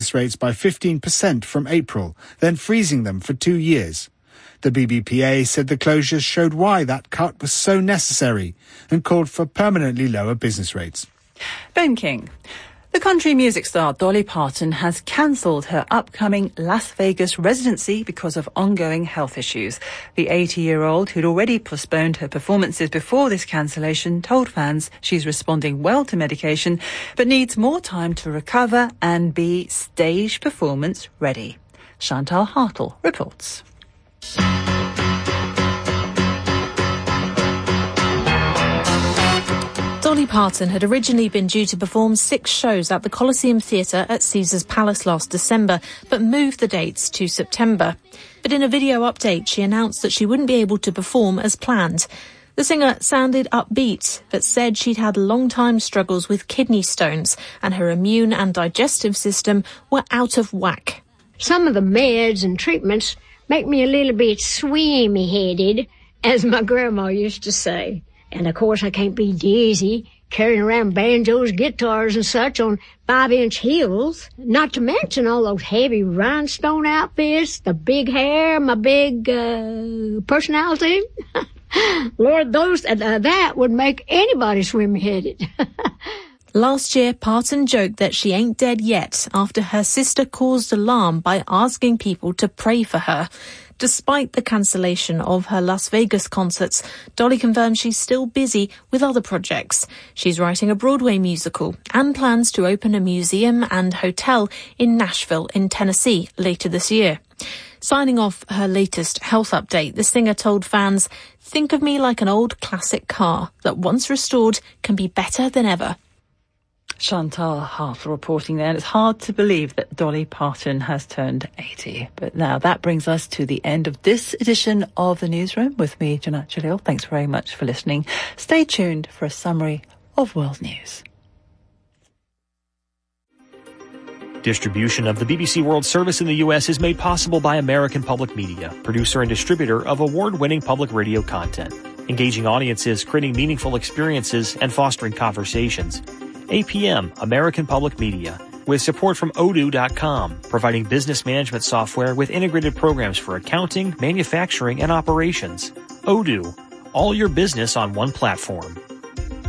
business rates by 15% from April, then freezing them for 2 years. The BBPA said the closures showed why that cut was so necessary and called for permanently lower business rates. Ben King. The country music star Dolly Parton has cancelled her upcoming Las Vegas residency because of ongoing health issues. The 80-year-old, who'd already postponed her performances before this cancellation, told fans she's responding well to medication but needs more time to recover and be stage performance ready. Chantal Hartle reports. Dolly Parton had originally been due to perform 6 shows at the Coliseum Theatre at Caesars Palace last December, but moved the dates to September. But in a video update, she announced that she wouldn't be able to perform as planned. The singer sounded upbeat, but said she'd had long-time struggles with kidney stones and her immune and digestive system were out of whack. Some of the meds and treatments make me a little bit swimmy-headed, as my grandma used to say. And, of course, I can't be dizzy carrying around banjos, guitars, and such on 5-inch heels. Not to mention all those heavy rhinestone outfits, the big hair, my big personality. Lord, that would make anybody swimmy-headed. Last year, Parton joked that she ain't dead yet after her sister caused alarm by asking people to pray for her. Despite the cancellation of her Las Vegas concerts, Dolly confirms she's still busy with other projects. She's writing a Broadway musical and plans to open a museum and hotel in Nashville in Tennessee later this year. Signing off her latest health update, the singer told fans, "Think of me like an old classic car that once restored can be better than ever." Chantal Hartle reporting there. And it's hard to believe that Dolly Parton has turned 80. But now that brings us to the end of this edition of The Newsroom with me, Janat Jalil. Thanks very much for listening. Stay tuned for a summary of world news. Distribution of the BBC World Service in the U.S. is made possible by American Public Media, producer and distributor of award-winning public radio content, engaging audiences, creating meaningful experiences, and fostering conversations. APM, American Public Media, with support from Odoo.com, providing business management software with integrated programs for accounting, manufacturing, and operations. Odoo, all your business on one platform.